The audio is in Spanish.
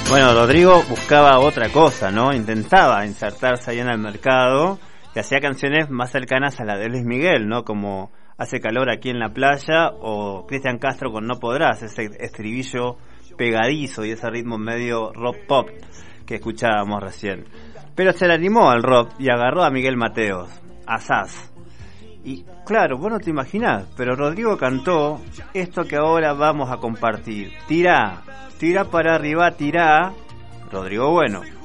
Bueno, Rodrigo buscaba otra cosa, ¿no? Intentaba insertarse ahí en el mercado y hacía canciones más cercanas a la de Luis Miguel, ¿no? Como Hace calor aquí en la playa o Cristian Castro con No podrás, ese estribillo pegadizo y ese ritmo medio rock pop que escuchábamos recién. Pero se le animó al rock y agarró a Miguel Mateos, a Zaz. Y claro, vos no te imaginás, pero Rodrigo cantó esto que ahora vamos a compartir. Tirá, tirá para arriba, tirá. Rodrigo Bueno.